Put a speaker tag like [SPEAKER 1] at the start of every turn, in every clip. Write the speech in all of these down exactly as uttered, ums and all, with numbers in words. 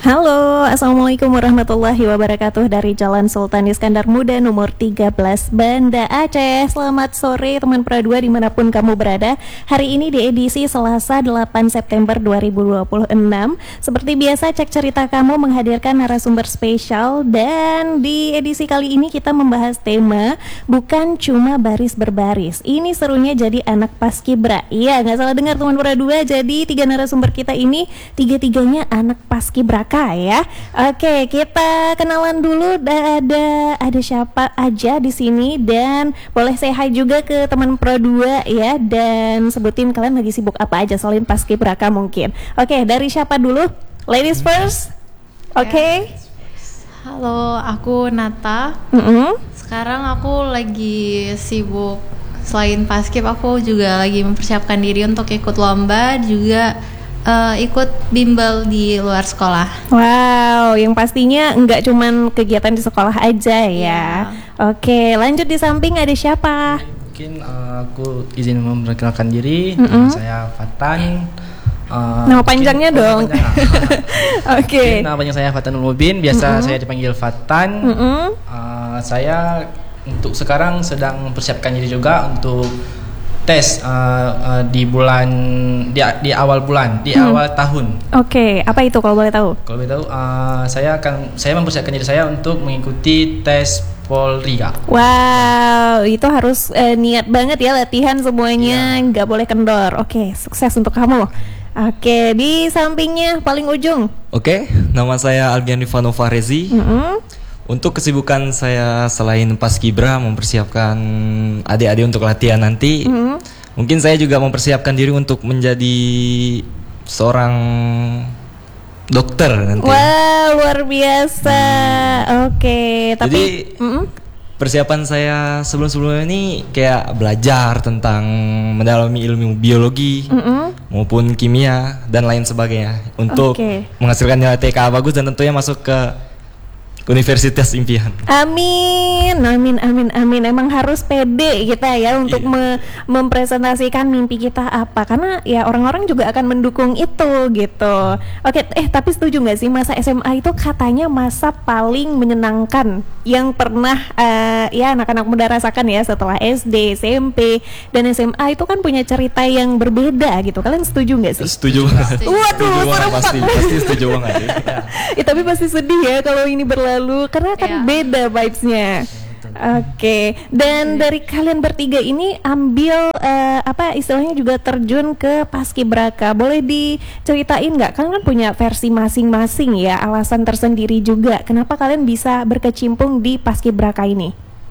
[SPEAKER 1] Halo, Assalamualaikum warahmatullahi wabarakatuh. Dari Jalan Sultan Iskandar Muda nomor tiga belas Banda Aceh. Selamat sore teman Pra dua dimanapun kamu berada. Hari ini di edisi Selasa delapan September dua ribu dua puluh enam, seperti biasa Cek Cerita Kamu menghadirkan narasumber spesial. Dan di edisi kali ini kita membahas tema bukan cuma baris berbaris. Ini serunya jadi anak paskibra. Iya, gak salah dengar teman Pra dua. Jadi tiga narasumber kita ini tiga-tiganya anak paskibra ya. Oke, kita kenalan dulu. Ada ada siapa aja di sini, dan boleh say hi juga ke teman Pro dua ya, dan sebutin kalian lagi sibuk apa aja selain paskibraka mungkin. Oke, dari siapa dulu? Ladies first. Oke.
[SPEAKER 2] Halo, aku Nata.
[SPEAKER 1] Mm-hmm.
[SPEAKER 2] Sekarang aku lagi sibuk, selain paskib aku juga lagi mempersiapkan diri untuk ikut lomba, juga Uh, ikut bimbel di luar sekolah.
[SPEAKER 1] Wow, yang pastinya nggak cuman kegiatan di sekolah aja ya. Yeah. Oke, lanjut di samping ada siapa?
[SPEAKER 3] Mungkin uh, aku izin memperkenalkan diri.
[SPEAKER 1] Mm-hmm.
[SPEAKER 3] Saya Fatan. Uh,
[SPEAKER 1] nama panjangnya mungkin, dong. Oke. Okay.
[SPEAKER 3] Nama panjang saya Fatanul Mubin. Biasa mm-hmm. saya dipanggil Fatan.
[SPEAKER 1] Mm-hmm.
[SPEAKER 3] Uh, saya untuk sekarang sedang mempersiapkan diri juga untuk tes uh, uh, di bulan di, di awal bulan di hmm. awal tahun.
[SPEAKER 1] Oke, okay. Apa itu kalau boleh tahu?
[SPEAKER 3] Kalau boleh tahu, uh, saya akan saya mempersiapkan diri saya untuk mengikuti tes Polri, Kak.
[SPEAKER 1] Wow, itu harus uh, niat banget ya latihan semuanya, nggak yeah. boleh kendor. Oke, okay, sukses untuk kamu. Oke, okay, di sampingnya paling ujung.
[SPEAKER 4] Oke, okay, nama saya Albian Rifano Fahrezi. Mm-hmm. Untuk kesibukan saya selain paskibra mempersiapkan adik-adik untuk latihan nanti, mm-hmm. mungkin saya juga mempersiapkan diri untuk menjadi seorang dokter nanti.
[SPEAKER 1] Wah, luar biasa. Hmm. Oke, okay, tapi
[SPEAKER 4] jadi
[SPEAKER 1] mm-hmm.
[SPEAKER 4] persiapan saya sebelum-sebelumnya ini kayak belajar tentang mendalami ilmu biologi mm-hmm. maupun kimia dan lain sebagainya untuk okay. menghasilkan nilai T K bagus dan tentunya masuk ke Universitas Impian.
[SPEAKER 1] Amin, amin, amin, amin. Emang harus pede kita ya untuk yeah. me- mempresentasikan mimpi kita apa, karena ya orang-orang juga akan mendukung itu gitu. Oke, eh tapi setuju nggak sih masa S M A itu katanya masa paling menyenangkan yang pernah uh, ya anak-anak muda rasakan ya setelah S D, S M P dan S M A itu kan punya cerita yang berbeda gitu. Kalian setuju nggak sih?
[SPEAKER 4] Setuju banget.
[SPEAKER 1] Waduh,
[SPEAKER 4] setuju banget, pasti, pasti setuju banget. Ya.
[SPEAKER 1] Ya, tapi pasti sedih ya kalau ini berlalu. Lalu karena kan yeah. beda vibes-nya. Oke, okay. Dan dari kalian bertiga ini ambil uh, apa istilahnya juga terjun ke paskibraka. Boleh diceritain nggak? Kalian kan punya versi masing-masing ya, alasan tersendiri juga. Kenapa kalian bisa berkecimpung di paskibraka ini?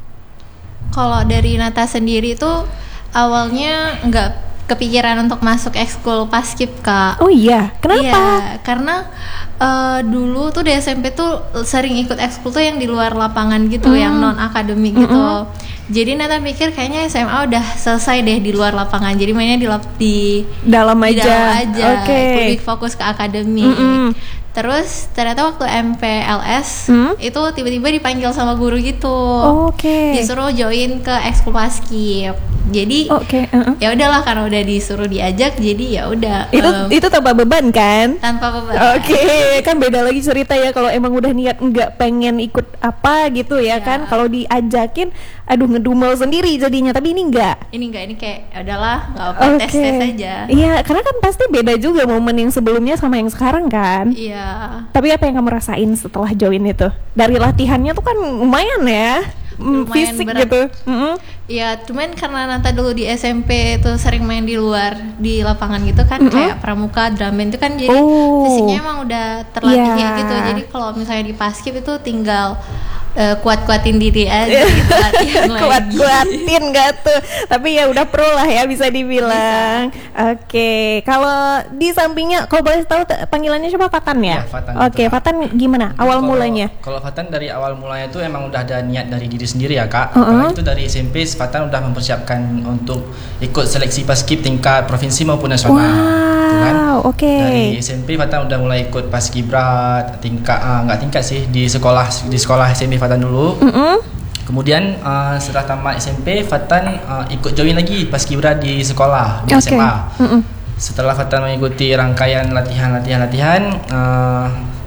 [SPEAKER 2] Kalau dari Nata sendiri tuh awalnya nggak kepikiran untuk masuk ekskul paskib, Kak.
[SPEAKER 1] Oh iya, kenapa?
[SPEAKER 2] Iya, karena uh, dulu tuh di S M P tuh sering ikut ekskul tuh yang di luar lapangan gitu, mm. yang non akademik mm-hmm. gitu. Jadi Nata mikir kayaknya S M A udah selesai deh di luar lapangan. Jadi mainnya di lap- di
[SPEAKER 1] dalam aja.
[SPEAKER 2] Di dalam aja.
[SPEAKER 1] Okay.
[SPEAKER 2] Lebih fokus ke akademik. Mm-hmm. Terus ternyata waktu M P L S hmm? itu tiba-tiba dipanggil sama guru gitu.
[SPEAKER 1] Oh, oke. Okay.
[SPEAKER 2] Disuruh join ke ekskul paskib. Jadi
[SPEAKER 1] okay. uh-uh.
[SPEAKER 2] ya udahlah, karena udah disuruh diajak, jadi ya udah.
[SPEAKER 1] Itu um, itu tanpa beban kan?
[SPEAKER 2] Tanpa beban.
[SPEAKER 1] Oke, okay. Kan beda lagi cerita ya kalau emang udah niat nggak pengen ikut apa gitu ya, ya. Kan kalau diajakin, aduh ngedumel sendiri jadinya. Tapi ini enggak.
[SPEAKER 2] Ini enggak, ini kayak ya udahlah, nggak apa
[SPEAKER 1] okay.
[SPEAKER 2] tes tes aja.
[SPEAKER 1] Iya, karena kan pasti beda juga momen yang sebelumnya sama yang sekarang kan.
[SPEAKER 2] Iya.
[SPEAKER 1] Tapi apa yang kamu rasain setelah join itu? Dari latihannya tuh kan lumayan ya, lumayan fisik berat. Gitu. Mm-hmm.
[SPEAKER 2] Ya, cuman karena Nata dulu di S M P tuh sering main di luar di lapangan gitu kan, mm-hmm. kayak pramuka, drum band itu kan, jadi oh. fisiknya emang udah terlatih yeah. gitu. Jadi kalau misalnya di paskib itu tinggal Uh, kuat-kuatin diri aja gitu, latihan lagi.
[SPEAKER 1] Kuat-kuatin gak tuh? Tapi ya udah pro lah ya bisa dibilang. Oke, okay. Kalau di sampingnya, kalau boleh tahu t- panggilannya siapa? Fatan ya?
[SPEAKER 3] Ya, Fatan.
[SPEAKER 1] Oke, okay. Fatan gimana? Awal
[SPEAKER 3] kalau,
[SPEAKER 1] mulanya?
[SPEAKER 3] Kalau Fatan dari awal mulanya itu emang udah ada niat dari diri sendiri ya, Kak.
[SPEAKER 1] Uh-uh.
[SPEAKER 3] Karena itu dari S M P Fatan udah mempersiapkan untuk ikut seleksi paskib tingkat provinsi maupun nasional.
[SPEAKER 1] Wow,
[SPEAKER 3] kan?
[SPEAKER 1] oke. Okay.
[SPEAKER 3] Dari S M P Fatan udah mulai ikut paskibra tingkat uh, nggak tingkat sih di sekolah di sekolah S M P Fatan dulu.
[SPEAKER 1] Mm-hmm.
[SPEAKER 3] Kemudian uh, setelah tamat S M P Fatan uh, ikut join lagi paskibra di sekolah di
[SPEAKER 1] okay.
[SPEAKER 3] S M A.
[SPEAKER 1] Mm-hmm.
[SPEAKER 3] Setelah Fatan mengikuti rangkaian latihan-latihan-latihan uh,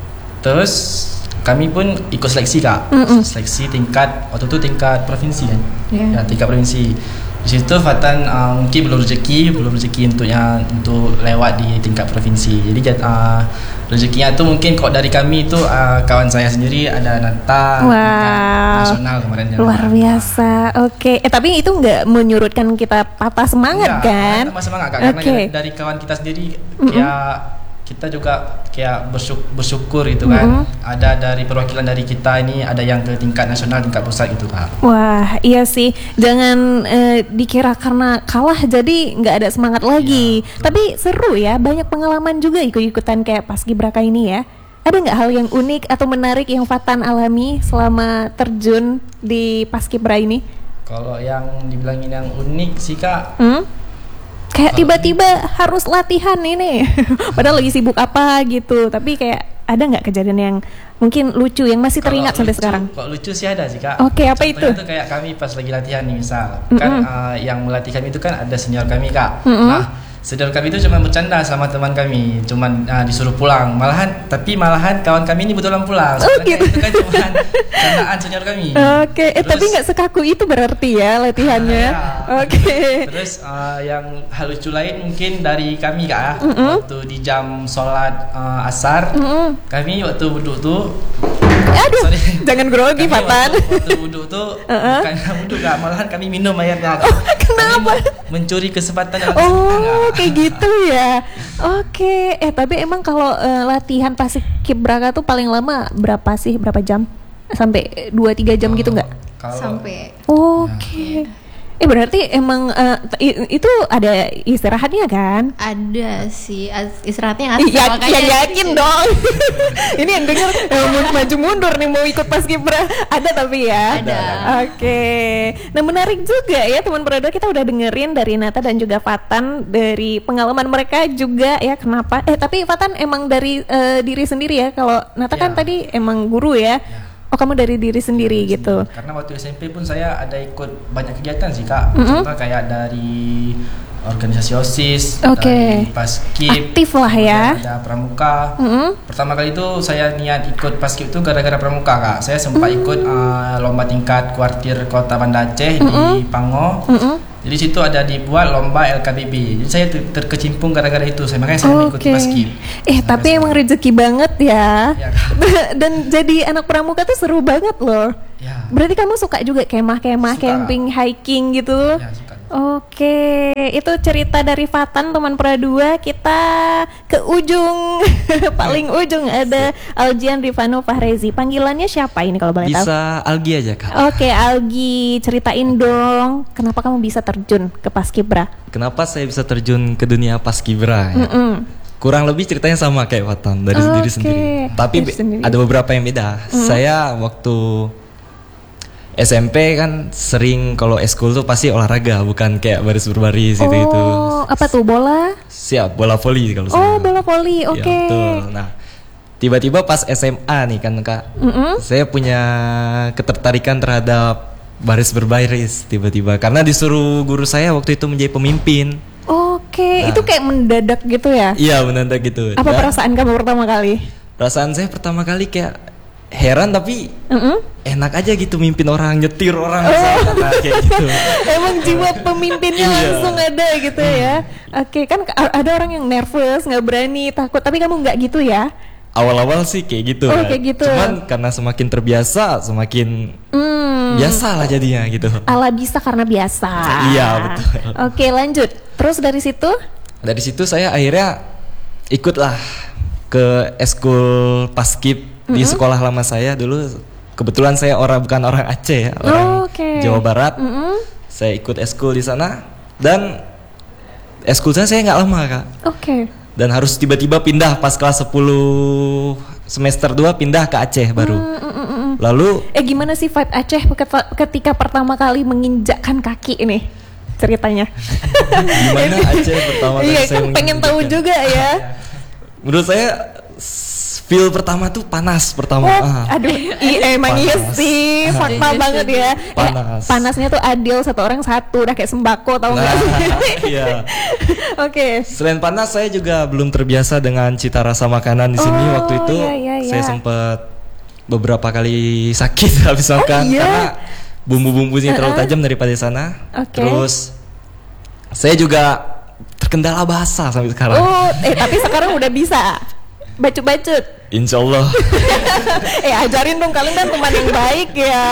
[SPEAKER 3] Terus kami pun ikut seleksi kak, Mm-mm. seleksi tingkat waktu itu tingkat provinsi kan, yeah. ya tingkat provinsi. Di situ Fatan uh, mungkin belum rezeki, belum rezeki untuknya untuk lewat di tingkat provinsi. Jadi uh, rezekinya tu mungkin kalau dari kami itu uh, kawan saya sendiri ada Nata
[SPEAKER 1] wow.
[SPEAKER 3] tingkat nasional kemarin.
[SPEAKER 1] Luar biasa. Oke, okay. eh tapi itu nggak menyurutkan kita patah semangat ya, kan?
[SPEAKER 3] Patah semangat kak, okay. karena dari kawan kita sendiri kayak kita juga kayak bersyukur, bersyukur gitu kan. Mm-hmm. Ada dari perwakilan dari kita ini ada yang ke tingkat nasional, tingkat pusat gitu kak.
[SPEAKER 1] Wah iya sih, jangan eh, dikira karena kalah jadi nggak ada semangat lagi. Ya, tapi seru ya, banyak pengalaman juga ikut-ikutan kayak Paskibraka ini ya. Ada nggak hal yang unik atau menarik yang Fatan alami selama terjun di Paskibra ini?
[SPEAKER 3] Kalau yang dibilangin yang unik sih kak,
[SPEAKER 1] hmm? kayak tiba-tiba harus latihan ini padahal lagi sibuk apa gitu, tapi kayak ada nggak kejadian yang mungkin lucu yang masih teringat sampai sekarang?
[SPEAKER 3] Kok lucu sih ada sih kak.
[SPEAKER 1] Oke, okay, apa
[SPEAKER 3] Contohnya
[SPEAKER 1] itu?
[SPEAKER 3] Itu kayak kami pas lagi latihan nih misal,
[SPEAKER 1] Mm-mm.
[SPEAKER 3] kan uh, yang melatih kami itu kan ada senior kami kak.
[SPEAKER 1] Mm-mm.
[SPEAKER 3] Nah senior kami itu cuma bercanda sama teman kami, cuma uh, disuruh pulang, malahan tapi malahan kawan kami ini betulan pulang.
[SPEAKER 1] Oh, gitu.
[SPEAKER 3] Itu kan cuma candaan senior kami.
[SPEAKER 1] Oke, okay. eh, tapi nggak sekaku itu berarti ya latihannya.
[SPEAKER 3] Ya.
[SPEAKER 1] Oke. Okay.
[SPEAKER 3] Terus uh, yang hal lucu lain mungkin dari kami kak,
[SPEAKER 1] Mm-mm.
[SPEAKER 3] waktu di jam sholat uh, asar,
[SPEAKER 1] Mm-mm.
[SPEAKER 3] kami waktu wudhu tuh.
[SPEAKER 1] Aduh,
[SPEAKER 3] sorry.
[SPEAKER 1] jangan grogi Fatan.
[SPEAKER 3] Waktu, waktu wudhu tuh uh-uh. bukan wudhu kak, malahan kami minum airnya.
[SPEAKER 1] Oh, kenapa?
[SPEAKER 3] Kami mencuri kesempatan dalam
[SPEAKER 1] Oh, kayak gitu ya. Oke, okay. eh tapi emang kalau uh, latihan Paskibraka tuh paling lama berapa sih? Berapa jam? Sampai dua tiga jam oh, gitu nggak?
[SPEAKER 2] Sampai.
[SPEAKER 1] Oke. Okay. Ya. Eh berarti emang uh, itu ada istirahatnya kan?
[SPEAKER 2] Ada sih istirahatnya asli.
[SPEAKER 1] Ya, yang yakin dong. Ini yang denger eh, maju mundur nih mau ikut Paskibra. Ada tapi ya.
[SPEAKER 2] Ada.
[SPEAKER 1] Oke. Okay. Nah menarik juga ya teman Prado, kita udah dengerin dari Nata dan juga Fatan dari pengalaman mereka juga ya kenapa. Eh tapi Fatan emang dari uh, diri sendiri ya. Kalau Nata ya. kan tadi emang guru ya. ya. Oh kamu dari diri sendiri ya, gitu.
[SPEAKER 3] Karena waktu S M P pun saya ada ikut banyak kegiatan sih kak.
[SPEAKER 1] Mm-hmm.
[SPEAKER 3] Contoh kayak dari organisasi OSIS,
[SPEAKER 1] okay.
[SPEAKER 3] dari Paskib,
[SPEAKER 1] aktif lah ya.
[SPEAKER 3] Ada Pramuka.
[SPEAKER 1] Mm-hmm.
[SPEAKER 3] Pertama kali itu saya niat ikut Paskib itu gara-gara Pramuka kak. Saya sempat mm-hmm. ikut uh, lomba tingkat kuartir Kota Banda Aceh mm-hmm. di Pango. Mm-hmm. Jadi situ ada dibuat lomba L K B B. Jadi saya ter- terkecimpung gara-gara itu. Saya makanya saya okay. mengikuti Paskib.
[SPEAKER 1] Eh tapi
[SPEAKER 3] saya.
[SPEAKER 1] emang rezeki banget ya.
[SPEAKER 3] ya
[SPEAKER 1] Dan jadi anak pramuka tuh seru banget loh.
[SPEAKER 3] Ya.
[SPEAKER 1] Berarti kamu suka juga kemah-kemah,
[SPEAKER 3] suka.
[SPEAKER 1] camping, hiking gitu?
[SPEAKER 3] Ya, suka.
[SPEAKER 1] Oke, itu cerita dari Fatan teman Pradua. Kita ke ujung paling ujung ada Algian Rifano Fahrezi. Panggilannya siapa ini kalau boleh tahu?
[SPEAKER 4] Bisa Algi aja kak.
[SPEAKER 1] Oke Algi, ceritain dong kenapa kamu bisa terjun ke Paskibra?
[SPEAKER 4] Kenapa saya bisa terjun ke dunia Paskibra ya? Kurang lebih ceritanya sama kayak Fatan dari
[SPEAKER 1] okay.
[SPEAKER 4] diri sendiri. Tapi be- sendiri. ada beberapa yang beda. Mm. Saya waktu S M P kan sering kalau eskul tuh pasti olahraga, bukan kayak baris berbaris gitu itu.
[SPEAKER 1] Oh, apa tuh bola?
[SPEAKER 4] Siap, bola voli kalau
[SPEAKER 1] saya. Oh, bola voli, oke. Okay.
[SPEAKER 4] Ya, betul. Nah, tiba-tiba pas S M A nih kan kak, mm-hmm. saya punya ketertarikan terhadap baris berbaris tiba-tiba karena disuruh guru saya waktu itu menjadi pemimpin.
[SPEAKER 1] Oke, okay. nah. Itu kayak mendadak gitu ya?
[SPEAKER 4] Iya, mendadak gitu.
[SPEAKER 1] Apa
[SPEAKER 4] Dan
[SPEAKER 1] perasaan kamu pertama kali?
[SPEAKER 4] Perasaan saya pertama kali kayak heran tapi
[SPEAKER 1] mm-hmm.
[SPEAKER 4] enak aja gitu mimpin orang, nyetir orang misalkan, nah, kayak gitu.
[SPEAKER 1] Emang jiwa pemimpinnya langsung ada gitu ya. Oke, okay, kan ada orang yang nervous, nggak berani, takut, tapi kamu nggak gitu ya?
[SPEAKER 4] Awal-awal sih kayak gitu.
[SPEAKER 1] Oh,
[SPEAKER 4] kan.
[SPEAKER 1] kayak gitu.
[SPEAKER 4] Cuman karena semakin terbiasa, semakin hmm. biasa lah jadinya gitu.
[SPEAKER 1] Ala bisa karena biasa.
[SPEAKER 4] Iya betul.
[SPEAKER 1] Oke, lanjut. Terus dari situ? Dari
[SPEAKER 4] situ saya akhirnya ikutlah ke eskul Paskib. Di mm-hmm. sekolah lama saya dulu, kebetulan saya orang bukan orang Aceh ya, orang oh, okay. Jawa Barat. Mm-hmm. Saya ikut eskul di sana dan eskul saya saya nggak lama kak.
[SPEAKER 1] Oke. Okay.
[SPEAKER 4] Dan harus tiba-tiba pindah pas kelas sepuluh semester dua pindah ke Aceh baru. Mm-mm. Lalu
[SPEAKER 1] eh gimana sih vibe Aceh ketika pertama kali menginjakkan kaki ini ceritanya? Gimana
[SPEAKER 4] Aceh pertama kali?
[SPEAKER 1] Iya kan pengen tahu juga ya.
[SPEAKER 4] Menurut saya feel pertama tuh panas pertama.
[SPEAKER 1] Oh,
[SPEAKER 4] ah.
[SPEAKER 1] aduh, i, emang iya sih, fakta banget ya.
[SPEAKER 4] Panas.
[SPEAKER 1] Eh, panasnya tuh adil satu orang satu, udah kayak sembako tau nggak?
[SPEAKER 4] Nah, iya.
[SPEAKER 1] Oke. Okay.
[SPEAKER 4] Selain panas, saya juga belum terbiasa dengan cita rasa makanan di sini.
[SPEAKER 1] Oh,
[SPEAKER 4] waktu itu
[SPEAKER 1] iya, iya, iya.
[SPEAKER 4] saya sempat beberapa kali sakit habis makan
[SPEAKER 1] iya?
[SPEAKER 4] karena bumbu-bumbunya terlalu
[SPEAKER 1] Uh-uh.
[SPEAKER 4] tajam daripada sana.
[SPEAKER 1] Oke.
[SPEAKER 4] Terus saya juga terkendala bahasa sampai sekarang.
[SPEAKER 1] Oh, eh tapi sekarang udah bisa bacut-bacut.
[SPEAKER 4] Insya Allah.
[SPEAKER 1] eh ajarin dong, kalian kan teman yang baik ya.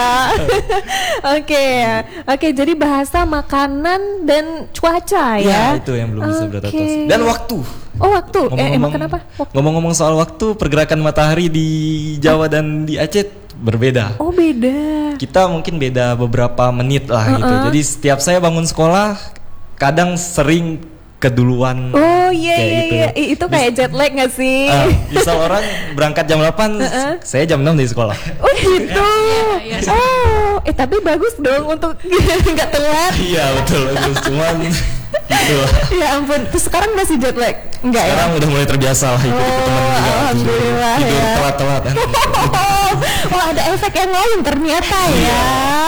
[SPEAKER 1] Oke, oke. Jadi bahasa, makanan dan cuaca ya.
[SPEAKER 4] Ya, itu yang belum bisa
[SPEAKER 1] Oke.
[SPEAKER 4] beradaptasi. Dan waktu.
[SPEAKER 1] Oh waktu. Eh emang
[SPEAKER 4] Ngomong-ngomong-
[SPEAKER 1] kenapa? Waktu.
[SPEAKER 4] Ngomong-ngomong soal waktu, pergerakan matahari di Jawa dan di Aceh berbeda.
[SPEAKER 1] Oh beda.
[SPEAKER 4] Kita mungkin beda beberapa menit lah
[SPEAKER 1] Uh-uh.
[SPEAKER 4] gitu. Jadi setiap saya bangun sekolah, kadang sering keduluan.
[SPEAKER 1] Oh iya
[SPEAKER 4] kayak
[SPEAKER 1] iya
[SPEAKER 4] gitu.
[SPEAKER 1] iya. Ih, itu kayak jet lag nggak sih?
[SPEAKER 4] Ah, misal orang berangkat jam delapan,
[SPEAKER 1] Uh-uh.
[SPEAKER 4] saya jam enam dari sekolah.
[SPEAKER 1] Oh gitu.
[SPEAKER 2] Iya, iya.
[SPEAKER 1] Oh, eh tapi bagus dong untuk nggak telat.
[SPEAKER 4] Iya betul, bagus. Cuman gitu lah.
[SPEAKER 1] Ya ampun. Terus sekarang masih jet lag? Enggak ya?
[SPEAKER 4] Sekarang udah mulai terbiasa lah ikut
[SPEAKER 1] Oh,
[SPEAKER 4] teman juga.
[SPEAKER 1] alhamdulillah
[SPEAKER 4] Tidur
[SPEAKER 1] ya.
[SPEAKER 4] telat-telat kan.
[SPEAKER 1] Oh, oh, ada efek yang lain ternyata ya.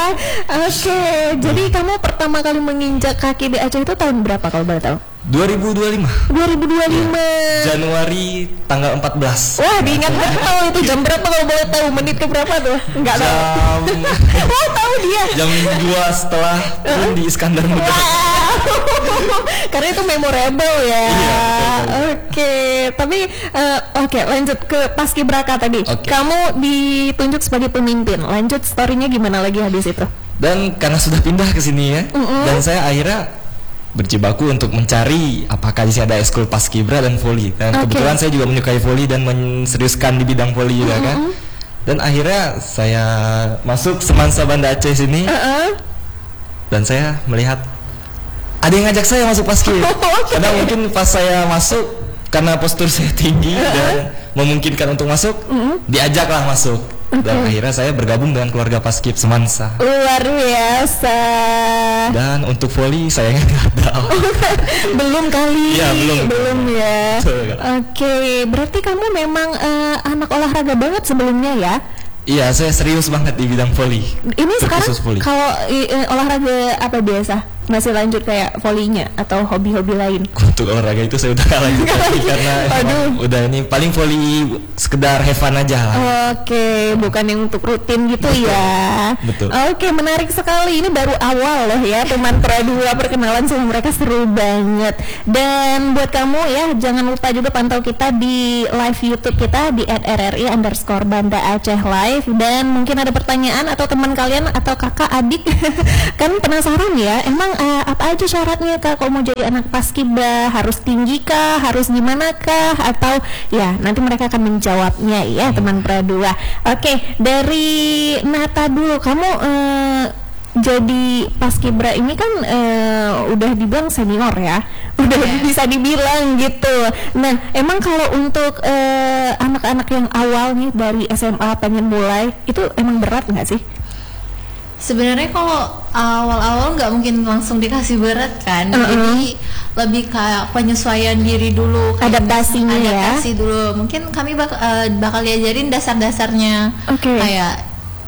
[SPEAKER 1] Oke, jadi kamu pertama kali menginjak kaki di Aceh itu tahun berapa kalau boleh tahu?
[SPEAKER 4] dua ribu dua puluh lima
[SPEAKER 1] dua ribu dua puluh lima.
[SPEAKER 4] Januari tanggal empat belas.
[SPEAKER 1] Wah, diingat betul itu jam berapa kalau boleh tahu? Menit ke berapa tuh? Enggak tahu.
[SPEAKER 4] Jam
[SPEAKER 1] Oh, tahu dia.
[SPEAKER 4] jam dua setelah turun di Iskandar Muda.
[SPEAKER 1] Wow. Karena itu memorable ya.
[SPEAKER 4] Iya,
[SPEAKER 1] Oke, tapi eh, oke lanjut ke Paskibraka tadi.
[SPEAKER 4] Oke.
[SPEAKER 1] Kamu ditunjuk sebagai pemimpin. Lanjut story-nya gimana lagi habis itu?
[SPEAKER 4] Dan karena sudah pindah ke sini ya,
[SPEAKER 1] Mm-mm.
[SPEAKER 4] dan saya akhirnya berjibaku untuk mencari apakah di sini ada ekskul paskibra dan voli. Dan
[SPEAKER 1] Oke.
[SPEAKER 4] kebetulan saya juga menyukai voli dan menseriuskan di bidang voli juga kan. Dan akhirnya saya masuk Semansa Banda Aceh sini,
[SPEAKER 1] Heeh.
[SPEAKER 4] dan saya melihat ada yang ngajak saya masuk paskib. Karena mungkin pas saya masuk, karena postur saya tinggi dan memungkinkan untuk masuk, diajaklah masuk. Dan akhirnya saya bergabung dengan keluarga paskib Semansa.
[SPEAKER 1] Luar biasa.
[SPEAKER 4] Dan untuk voli sayangnya nggak ada.
[SPEAKER 1] Belum kali.
[SPEAKER 4] Iya, belum.
[SPEAKER 1] Belum ya.
[SPEAKER 4] Betul.
[SPEAKER 1] Oke, berarti kamu memang eh, anak olahraga banget sebelumnya ya?
[SPEAKER 4] Iya, saya serius banget di bidang voli.
[SPEAKER 1] Ini sekarang
[SPEAKER 4] Terkhusus voli.
[SPEAKER 1] kalau i- eh, olahraga apa biasa? Masih lanjut kayak volinya atau hobi-hobi lain?
[SPEAKER 4] Untuk olahraga itu saya udah kalah lanjut lagi karena
[SPEAKER 1] Aduh.
[SPEAKER 4] emang udah ini paling voli sekedar have fun aja lah.
[SPEAKER 1] Oke, bukan yang untuk rutin gitu ya.
[SPEAKER 4] Betul.
[SPEAKER 1] Oke, menarik sekali. Ini baru awal loh ya, teman Pro dua perkenalan sama mereka seru banget. Dan buat kamu ya, jangan lupa juga pantau kita di live YouTube kita di at r r i underscore Banda Aceh Live. Dan mungkin ada pertanyaan atau teman kalian atau kakak adik kan penasaran ya, emang eh, apa aja syaratnya kak kalau mau jadi anak paskibra, harus tinggi kah, harus gimana kah, atau ya nanti mereka akan menjawabnya ya teman Pro dua. Oke, dari Nata dulu, kamu eh, jadi paskibra ini kan eh, udah dibilang senior ya, udah
[SPEAKER 2] Yes.
[SPEAKER 1] bisa dibilang gitu. Nah, emang kalau untuk eh, anak-anak yang awal nih dari S M A pengen mulai, itu emang berat nggak sih?
[SPEAKER 2] Sebenarnya kalau awal-awal nggak mungkin langsung dikasih berat kan,
[SPEAKER 1] Uh-uh.
[SPEAKER 2] jadi lebih kayak penyesuaian diri dulu, kayak
[SPEAKER 1] Adaptasinya ya.
[SPEAKER 2] adaptasi dulu. Mungkin kami bak- eh, bakal diajarin dasar-dasarnya,
[SPEAKER 1] Oke.
[SPEAKER 2] kayak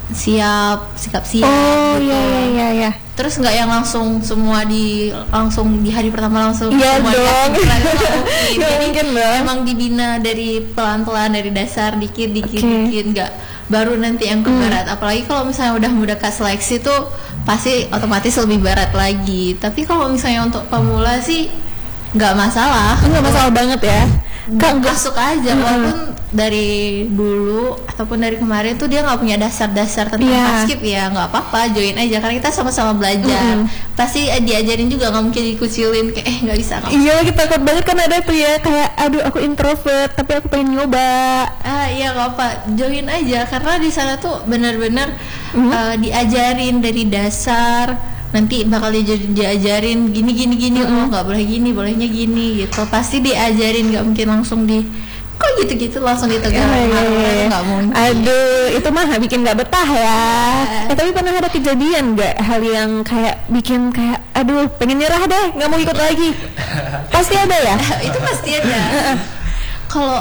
[SPEAKER 2] siap, sikap siap.
[SPEAKER 1] Oh
[SPEAKER 2] gitu.
[SPEAKER 1] iya iya iya iya.
[SPEAKER 2] Terus nggak yang langsung semua di langsung di hari pertama langsung
[SPEAKER 1] Iya
[SPEAKER 2] semua
[SPEAKER 1] dong.
[SPEAKER 2] dikasih berat, itu nggak mungkin.
[SPEAKER 1] Nggak
[SPEAKER 2] Jadi
[SPEAKER 1] mungkin dong.
[SPEAKER 2] emang dibina dari pelan-pelan, dari dasar dikit dikit
[SPEAKER 1] Oke.
[SPEAKER 2] dikit, nggak baru nanti yang ke
[SPEAKER 1] Hmm.
[SPEAKER 2] berat. Apalagi kalau misalnya udah mendekat seleksi tuh pasti otomatis lebih berat lagi. Tapi kalau misalnya untuk pemula sih nggak masalah.
[SPEAKER 1] Enggak masalah banget ya. Kak, enggak
[SPEAKER 2] Masuk aja, walaupun dari dulu ataupun dari kemarin tuh dia nggak punya dasar-dasar tentang
[SPEAKER 1] Iya.
[SPEAKER 2] paskib, ya nggak apa-apa, join aja karena kita sama-sama belajar.
[SPEAKER 1] Mm-mm.
[SPEAKER 2] Pasti eh, diajarin juga, nggak mungkin dikucilin kayak eh nggak bisa. nggak
[SPEAKER 1] Iya lagi takut banget kan ada tuh ya kayak aduh aku introvert tapi aku pengen nyoba.
[SPEAKER 2] Ah iya nggak apa, join aja karena di sana tuh benar-benar
[SPEAKER 1] Mhm.
[SPEAKER 2] eh, diajarin dari dasar. Nanti bakal dia- diajarin gini gini gini, oh nggak boleh gini, bolehnya gini gitu. Pasti diajarin, nggak mungkin langsung di kok gitu-gitu langsung ditegur.
[SPEAKER 1] Iya, iya, iya.
[SPEAKER 2] Nggak mungkin.
[SPEAKER 1] Aduh, itu mah bikin nggak betah ya.
[SPEAKER 2] Iya.
[SPEAKER 1] Eh, tapi pernah ada kejadian nggak hal yang kayak bikin kayak aduh pengen nyerah deh, nggak mau ikut lagi. Pasti ada ya.
[SPEAKER 2] Itu pasti ada. Kalau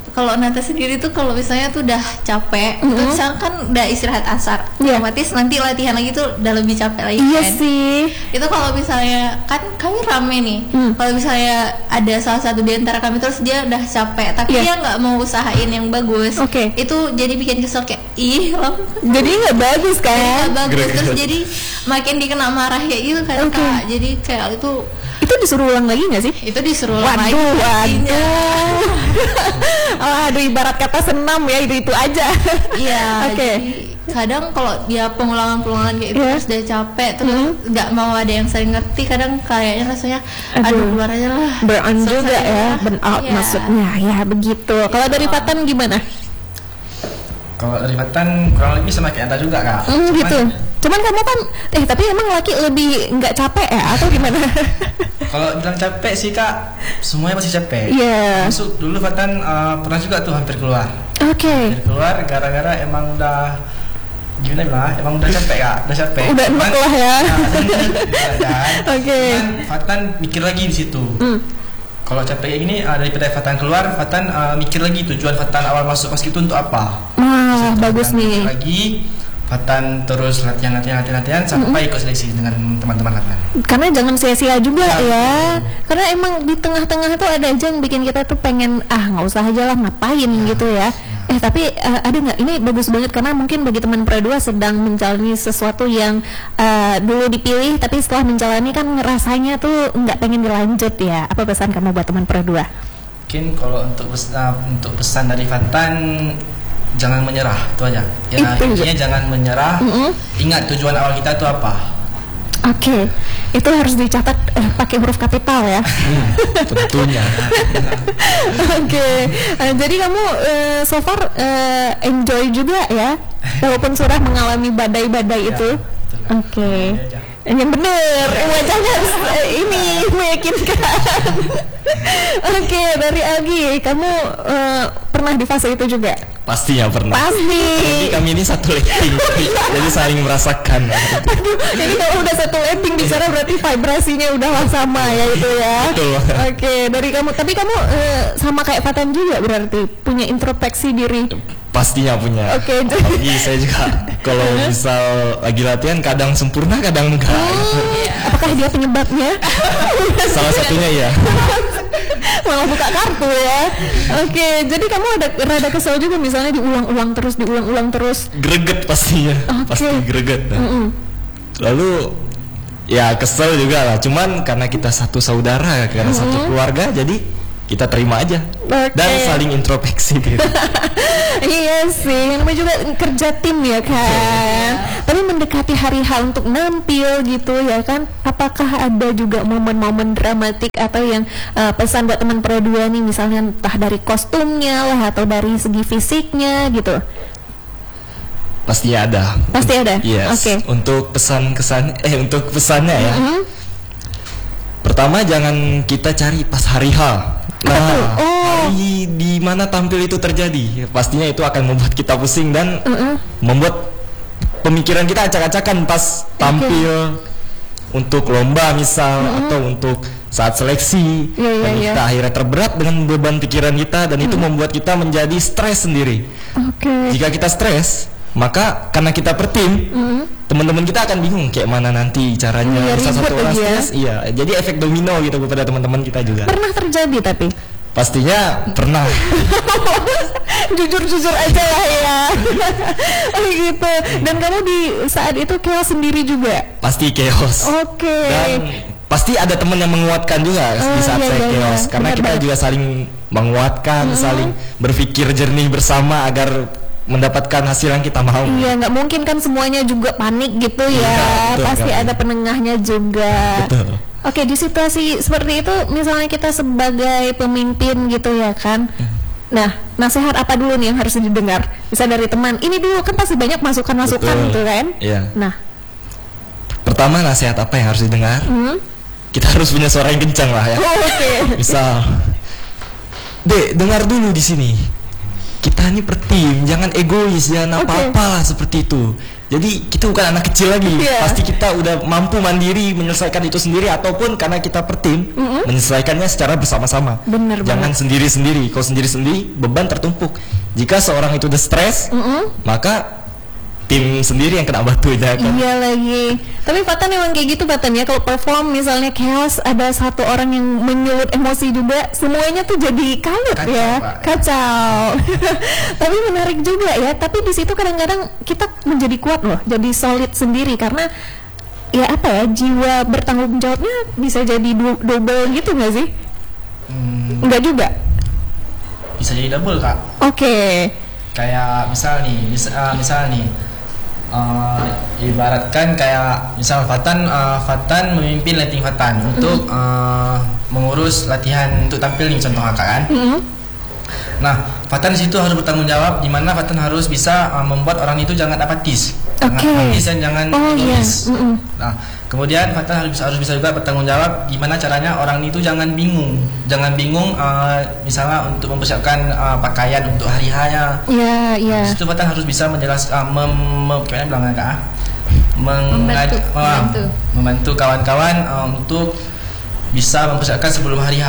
[SPEAKER 2] kalau Nata sendiri tuh kalau misalnya tuh udah capek, mm-hmm. terus kan udah istirahat asar, yeah. otomatis nanti latihan lagi tuh udah lebih capek lagi.
[SPEAKER 1] Iya
[SPEAKER 2] kan?
[SPEAKER 1] sih.
[SPEAKER 2] Itu kalau misalnya kan kami rame nih, mm. kalau misalnya ada salah satu di antara kami terus dia udah capek, tapi yeah. dia nggak mau usahain yang bagus,
[SPEAKER 1] okay.
[SPEAKER 2] itu jadi bikin kesel kayak ih loh.
[SPEAKER 1] Jadi nggak bagus kan?
[SPEAKER 2] Jadi nggak bagus, terus jadi makin dikena marah kayak gitu kan okay. Kak. Jadi kayak itu
[SPEAKER 1] itu disuruh ulang lagi nggak sih?
[SPEAKER 2] Itu disuruh ulang
[SPEAKER 1] waduh,
[SPEAKER 2] lagi.
[SPEAKER 1] Waduh, oh, aduh ibarat kata senam ya itu itu aja.
[SPEAKER 2] Iya.
[SPEAKER 1] Oke. Okay.
[SPEAKER 2] Kadang kalau dia pengulangan-pengulangan kayak itu yeah. terus udah capek terus nggak mm-hmm. mau ada yang sering ngerti, kadang kayaknya rasanya aduh, aduh keluar aja lah.
[SPEAKER 1] Burn juga ya, burn out yeah. maksudnya ya begitu. Kalau dari Fatan gimana?
[SPEAKER 3] Kalau dari Fatan kurang lebih sama kayak Anta juga kak.
[SPEAKER 1] Mm, Cuman, gitu. Cuman kamu kan, eh tapi emang laki lebih nggak capek ya atau gimana?
[SPEAKER 3] Kalau bilang capek sih kak, semuanya masih capek.
[SPEAKER 1] Iya. Yeah.
[SPEAKER 3] Masuk dulu Fatan uh, pernah juga tuh hampir keluar.
[SPEAKER 1] Oke. Okay.
[SPEAKER 3] Hampir keluar gara-gara emang udah gimana bilang? Emang udah capek kak, udah capek.
[SPEAKER 1] Udah enak lah ya. Oke.
[SPEAKER 3] Fatan mikir lagi di situ. Mm. Kalau capek kayak gini, uh, daripada Fatan keluar, Fatan uh, mikir lagi tujuan Fatan awal masuk pas itu untuk apa.
[SPEAKER 1] Wah, bagus
[SPEAKER 3] Fatan
[SPEAKER 1] nih.
[SPEAKER 3] Lagi, Fatan terus latihan, latihan, latihan, latihan sampai mm-hmm. ikut seleksi dengan teman-teman latihan.
[SPEAKER 1] Karena jangan sia-sia juga ya. ya. Karena emang di tengah-tengah itu ada aja yang bikin kita tuh pengen ah nggak usah aja lah ngapain ya. gitu ya. Eh tapi uh, ada nggak, ini bagus banget karena mungkin bagi teman Pra dua sedang menjalani sesuatu yang uh, dulu dipilih tapi setelah menjalani kan rasanya tuh nggak pengen dilanjut ya. Apa pesan kamu buat teman Pra dua?
[SPEAKER 3] Mungkin kalau untuk pesan, untuk pesan dari Fatan, jangan menyerah, itu aja ya. Itu intinya jangan menyerah. Mm-hmm. Ingat tujuan awal kita itu apa.
[SPEAKER 1] Oke, okay. Itu harus dicatat eh, pakai huruf kapital ya.
[SPEAKER 4] Hmm, tentunya.
[SPEAKER 1] Oke, okay. uh, jadi kamu uh, so far uh, enjoy juga ya, walaupun sudah mengalami badai-badai ya, itu. Oke, okay. Yang bener, wajahnya uh, ini meyakinkan. Oke, okay, dari Algi, kamu uh, pernah di fase itu juga?
[SPEAKER 4] Pastinya pernah.
[SPEAKER 1] Pasti.
[SPEAKER 4] Jadi kami ini satu letting, jadi saling merasakan.
[SPEAKER 1] Aduh, jadi kalau udah satu letting bicara berarti vibrasinya udah sama ya itu ya.
[SPEAKER 4] Betul.
[SPEAKER 1] Oke, okay, dari kamu, tapi kamu uh, sama kayak Fatan juga berarti punya introspeksi diri.
[SPEAKER 4] Pastinya punya.
[SPEAKER 1] Oke. Okay.
[SPEAKER 4] Apalagi saya juga kalau misal lagi latihan kadang sempurna kadang enggak.
[SPEAKER 1] Oh, apakah dia penyebabnya?
[SPEAKER 4] Salah satunya ya.
[SPEAKER 1] Malah buka kartu ya. Oke, okay, jadi kamu ada rada kesel juga misalnya diulang-ulang terus, diulang-ulang terus.
[SPEAKER 4] Greget pastinya, okay. Pasti greget. Nah. Mm-hmm. Lalu ya kesel juga lah. Cuman karena kita satu saudara, karena mm-hmm. satu keluarga, jadi kita terima aja okay. dan saling introspeksi gitu.
[SPEAKER 1] Iya sih, namanya juga kerja tim ya kan. Tapi mendekati hari H untuk nampil gitu ya kan, apakah ada juga momen-momen dramatik atau yang uh, pesan buat teman Pro dua nih, misalnya entah dari kostumnya lah atau dari segi fisiknya gitu?
[SPEAKER 4] Pasti ada.
[SPEAKER 1] Pasti ada.
[SPEAKER 4] Yes.
[SPEAKER 1] Oke. Okay.
[SPEAKER 4] Untuk pesan kesan eh untuk pesannya ya. Mm-hmm. Pertama jangan kita cari pas hari H. Nah, oh. hari di mana tampil itu terjadi, pastinya itu akan membuat kita pusing dan uh-uh. membuat pemikiran kita acak-acakan pas tampil okay. untuk lomba misal uh-uh. atau untuk saat seleksi yeah, yeah, dan kita yeah. akhirnya terberat dengan beban pikiran kita dan uh-uh. itu membuat kita menjadi stres sendiri. Okay. Jika kita stres, maka karena kita per tim, uh-uh. teman-teman kita akan bingung kayak mana nanti caranya.
[SPEAKER 1] Bisa
[SPEAKER 4] satu orang
[SPEAKER 1] ya.
[SPEAKER 4] stres, iya. Jadi efek domino gitu kepada teman-teman kita juga.
[SPEAKER 1] Pernah terjadi tapi?
[SPEAKER 4] Pastinya pernah.
[SPEAKER 1] Jujur-jujur aja lah ya. Oh gitu. Dan kamu di saat itu chaos sendiri juga?
[SPEAKER 4] Pasti chaos.
[SPEAKER 1] Oke. Okay.
[SPEAKER 4] Dan pasti ada teman yang menguatkan juga uh, di saat iya, saya iya, chaos. Iya. Karena benar, kita benar. juga saling menguatkan, uh-huh. saling berpikir jernih bersama agar mendapatkan hasil yang kita mau.
[SPEAKER 1] Iya, nggak mungkin kan semuanya juga panik gitu ya. ya betul, pasti kan. Ada penengahnya juga.
[SPEAKER 4] Betul.
[SPEAKER 1] Oke, di situasi seperti itu, misalnya kita sebagai pemimpin gitu ya kan. Hmm. Nah, nasihat apa dulu nih yang harus didengar? Bisa dari teman. Ini dulu kan pasti banyak masukan-masukan gitu kan.
[SPEAKER 4] Iya.
[SPEAKER 1] Nah,
[SPEAKER 4] pertama nasihat apa yang harus didengar? Hmm? Kita harus punya suara yang kencang lah ya.
[SPEAKER 1] Oh, oke. Okay.
[SPEAKER 4] Misal, Dek, dengar dulu di sini. Kita ini per tim, jangan egois, jangan okay. apa-apa lah seperti itu. Jadi kita bukan anak kecil lagi, yeah. Pasti kita udah mampu mandiri menyelesaikan itu sendiri, ataupun karena kita per tim mm-hmm. menyelesaikannya secara bersama-sama.
[SPEAKER 1] Bener
[SPEAKER 4] Jangan
[SPEAKER 1] banget.
[SPEAKER 4] sendiri-sendiri. Kalau sendiri-sendiri beban tertumpuk. Jika seorang itu udah stres, mm-hmm. maka tim sendiri yang kena batunya kan.
[SPEAKER 1] Iya lagi. Tapi Fatan emang kayak gitu Fatan ya. Kalau perform misalnya chaos, ada satu orang yang menyulut emosi juga, semuanya tuh jadi kalut
[SPEAKER 3] Kacau,
[SPEAKER 1] ya.
[SPEAKER 3] Pak.
[SPEAKER 1] Kacau. Tapi menarik juga ya. Tapi di situ kadang-kadang kita menjadi kuat loh, jadi solid sendiri karena ya apa ya, jiwa bertanggung jawabnya bisa jadi du- double gitu nggak sih?
[SPEAKER 3] Hmm,
[SPEAKER 1] Enggak juga.
[SPEAKER 3] bisa jadi double kak.
[SPEAKER 1] Oke. Okay.
[SPEAKER 3] Kayak misal nih, misal, uh, misal nih. Uh, ibaratkan kayak misal Fatan uh, Fatan memimpin letting Fatan mm-hmm. untuk uh, mengurus latihan untuk tampil nih contoh kakak kan. Mm-hmm. Nah, Fatan di situ harus bertanggung jawab, di mana Fatan harus bisa uh, membuat orang itu jangan apatis,
[SPEAKER 1] okay.
[SPEAKER 3] jangan apatis dan jangan
[SPEAKER 1] oh,
[SPEAKER 3] egois.
[SPEAKER 1] Yeah. Mm-hmm.
[SPEAKER 3] Nah, kemudian Fatan harus bisa harus bisa juga bertanggung jawab, gimana caranya orang itu jangan bingung, jangan bingung uh, misalnya untuk mempersiapkan uh, pakaian untuk hari hanya.
[SPEAKER 1] Iya, yeah, iya. Yeah.
[SPEAKER 3] Di situ Fatan harus bisa menjelaskan, uh, mem, mem, gimana bilang kak?
[SPEAKER 2] Membantu,
[SPEAKER 3] uh,
[SPEAKER 2] membantu.
[SPEAKER 3] membantu kawan-kawan uh, untuk bisa mempersiapkan sebelum hari H.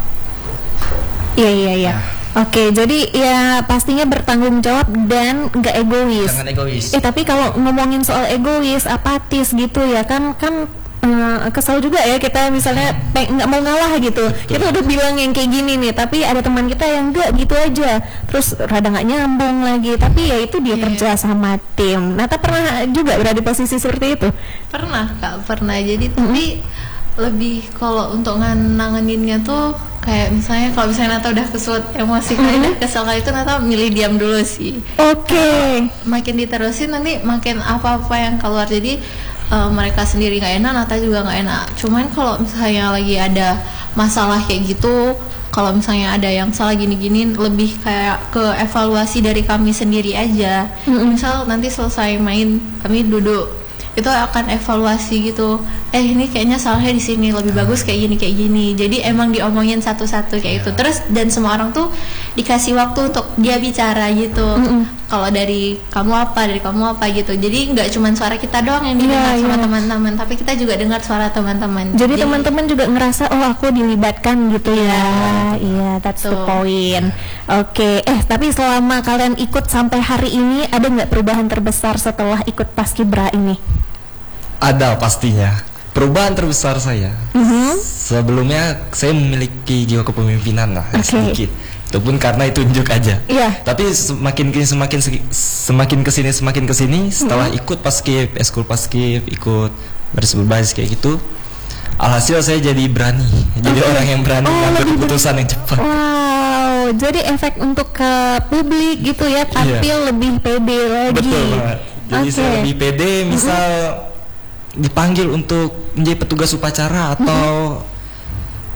[SPEAKER 1] Iya, iya, iya. Oke, jadi ya pastinya bertanggung jawab dan nggak egois.
[SPEAKER 3] Jangan egois.
[SPEAKER 1] Eh tapi kalau ngomongin soal egois, apatis gitu ya kan kan uh, kesal juga ya kita misalnya nggak mau ngalah gitu. Betul. Kita udah bilang yang kayak gini nih, tapi ada teman kita yang nggak gitu aja, terus rada nggak nyambung lagi. Tapi ya itu dia yeah. kerja sama tim. Nata pernah juga berada di posisi seperti itu?
[SPEAKER 2] Pernah kak, pernah. Jadi mm-hmm. tapi lebih kalau untuk nanganinnya tuh kayak misalnya kalau misalnya Nata udah kesulut emosi kali udah kesel kali itu Nata milih diam dulu sih.
[SPEAKER 1] Oke. Okay.
[SPEAKER 2] Makin diterusin nanti makin apa-apa yang keluar, jadi uh, mereka sendiri nggak enak, Nata juga nggak enak. Cuman kalau misalnya lagi ada masalah kayak gitu, kalau misalnya ada yang salah gini-gini, lebih kayak ke evaluasi dari kami sendiri aja. Mm-hmm. Misal nanti selesai main kami duduk itu akan evaluasi gitu, eh ini kayaknya salahnya di sini, lebih bagus kayak gini kayak gini. Jadi emang diomongin satu-satu kayak itu terus, dan semua orang tuh dikasih waktu untuk dia bicara gitu. Mm-hmm. Kalau dari kamu apa, dari kamu apa gitu. Jadi nggak cuma suara kita doang yang didengar yeah, sama yeah. teman-teman, tapi kita juga dengar suara teman-teman.
[SPEAKER 1] Jadi, Jadi teman-teman juga ngerasa oh aku dilibatkan gitu ya. Iya, yeah, that's so. the point. Oke, okay. eh tapi selama kalian ikut sampai hari ini ada nggak perubahan terbesar setelah ikut Paskibra ini?
[SPEAKER 4] Ada pastinya. Perubahan terbesar saya. Mm-hmm. Sebelumnya saya memiliki jiwa kepemimpinan lah okay. sedikit. Itu pun karena itu unjuk aja. Yeah. Tapi semakin kini semakin semakin kesini semakin kesini setelah mm-hmm. ikut paskib, eskul paskib, ikut baris berbasis kayak gitu. Alhasil saya jadi berani. Jadi okay. orang yang berani oh, ngambil keputusan yang cepat.
[SPEAKER 1] Wow, jadi efek untuk ke publik gitu ya, tampil yeah. lebih pede lagi.
[SPEAKER 4] Betul banget. Jadi okay. saya lebih pede, misal mm-hmm. dipanggil untuk menjadi petugas upacara atau mm-hmm.